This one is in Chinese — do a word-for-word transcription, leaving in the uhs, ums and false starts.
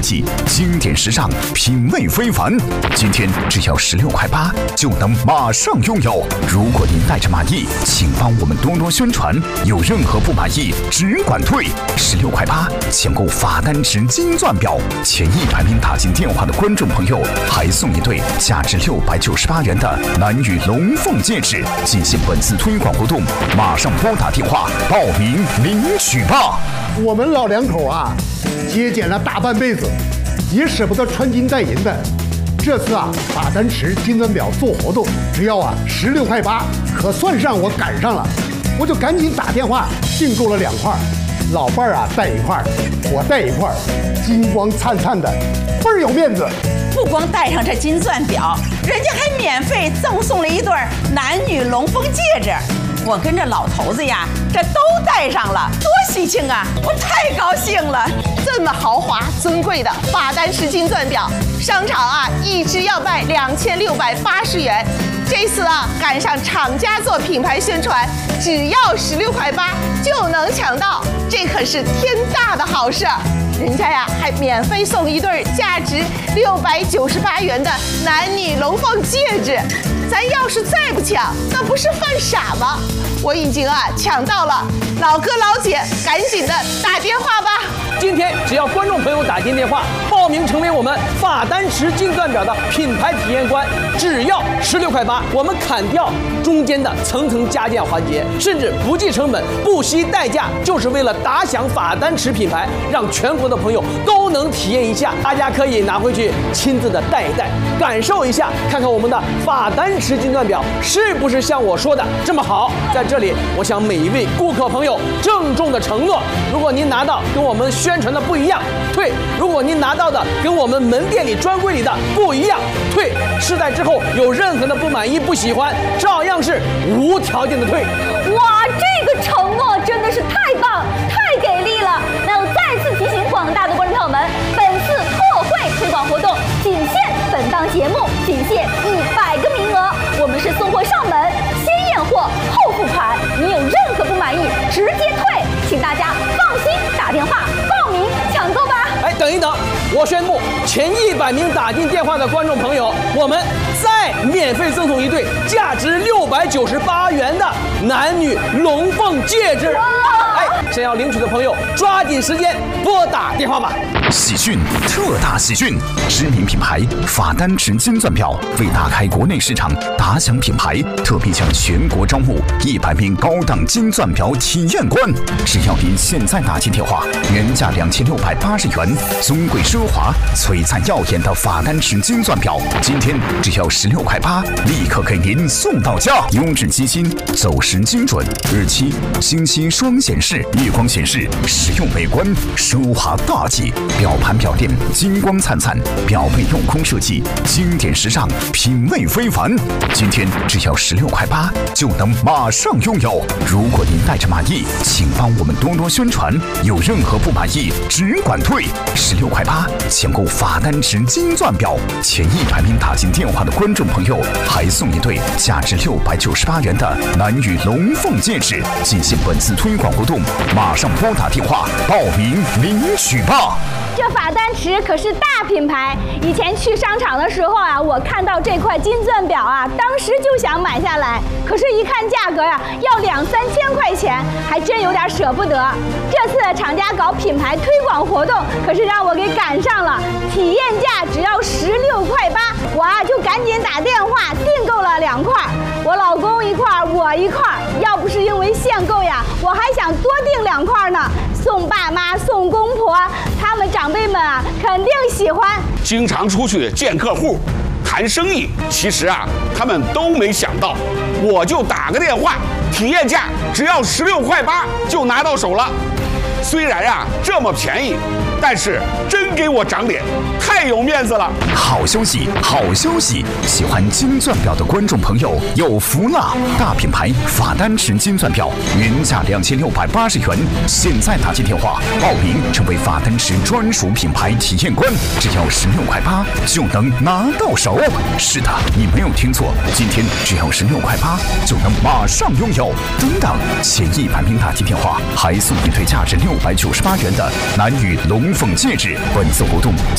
计，经典时尚，品味非凡。今天只要十六块八就能马上拥有。如果您带着满意，请帮我们多多宣传。有任何不满意，只管退。十六块八抢购法丹池金钻表，前一百名打进电话的观众朋友还送一对价值六百九十八元的男女龙凤戒指。进行本次推广活动，马上拨打电话报名领取吧。 我们老两口啊，节俭了大半辈子，也舍不得穿金戴银的。这次啊，法丹池金钻表做活动，只要啊十六块八，可算上我赶上了。我就赶紧打电话订购了两块，老伴儿啊带一块，我带一块，金光灿灿的，倍儿有面子。 不光戴上这金钻表，人家还免费赠送了一对男女龙凤戒指。我跟着老头子呀，这都戴上了，多喜庆啊！我太高兴了。 这么豪华尊贵的法丹池金钻表，商场啊一只要卖两千六百八十元。这次啊赶上厂家做品牌宣传，只要十六块八就能抢到，这可是天大的好事。人家呀还免费送一对价值六百九十八元的男女龙凤戒指，咱要是再不抢，那不是犯傻吗？我已经啊抢到了，老哥老姐赶紧的打电话吧。 今天只要观众朋友打进电话报名成为我们法丹池金钻表的品牌体验官，只要十六块八，我们砍掉中间的层层加价环节，甚至不计成本不惜代价，就是为了打响法丹池品牌，让全国的朋友都能体验一下。大家可以拿回去亲自的戴一戴，感受一下，看看我们的法丹池金钻表是不是像我说的这么好。在这里我向每一位顾客朋友郑重的承诺，如果您拿到跟我们宣传的不一样，退；如果您拿到的跟我们门店里专柜里的不一样，退。试戴之后有任何的不满意不喜欢，照样是无条件的退。 哇，这个承诺真的是太棒太给力了。那要再次提醒广大的观众朋友们，本次特惠推广活动仅限本档节目，仅限一百个名额，我们是送货上门，先验货后付款，您有任何不满意直接退，请大家放心打电话报名抢购吧。 哎，等一等，我宣布前一百名打进电话的观众朋友，我们再免费赠送一对价值六百九十八元的男女龙凤戒指。哎，想要领取的朋友抓紧时间拨打电话吧。 喜讯，特大喜讯！知名品牌法丹池金钻表为打开国内市场，打响品牌，特别向全国招募一百名高档金钻表体验官。只要您现在打进电话，原价两千六百八十元，尊贵奢华、璀璨耀眼的法丹池金钻表，今天只要十六块八，立刻给您送到家。优质机芯，走时精准，日期、星期双显示，夜光显示，实用美观，奢华大气。表盘表垫金光灿灿，表背镂空设计，经典时尚，品味非凡。今天只要十六块八就能马上拥有。如果您带着满意，请帮我们多多宣传。有任何不满意，只管退。十六块八抢购法丹池金钻表，前一百名打进电话的观众朋友还送一对价值六百九十八元的男女龙凤戒指。进行本次推广活动，马上拨打电话报名领取吧。 这法丹池可是大品牌，以前去商场的时候啊，我看到这块金钻表啊，当时就想买下来，可是一看价格呀、啊，要两三千块钱，还真有点舍不得。这次厂家搞品牌推广活动，可是让我给赶上了，体验价只要十六块八，我啊就赶紧打电话订购了两块，我老公一块，我一块。要不是因为限购呀，我还想多订两块呢，送爸妈、送公婆，他们长辈们啊肯定喜欢。 经常出去见客户谈生意，其实啊他们都没想到，我就打个电话，体验价只要十六块八就拿到手了。虽然啊这么便宜，但是真给我长脸，太有面子了。 好消息，好消息！喜欢金钻表的观众朋友有福了！大品牌法丹池金钻表原价两千六百八十元，现在打进电话报名成为法丹池专属品牌体验官，只要十六块八就能拿到手。是的，你没有听错，今天只要十六块八就能马上拥有。等等，前一百名打进电话还送一对价值六百九十八元的男女龙凤戒指。本次活动